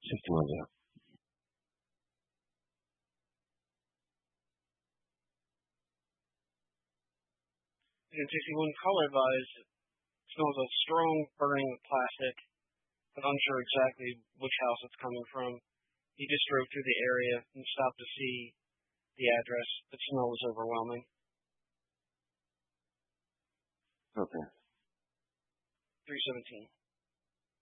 61, yeah. And 61 color-wise, smells of strong burning of plastic, but unsure exactly which house it's coming from. He just drove through the area and stopped to see the address. The smell was overwhelming. Okay. 317.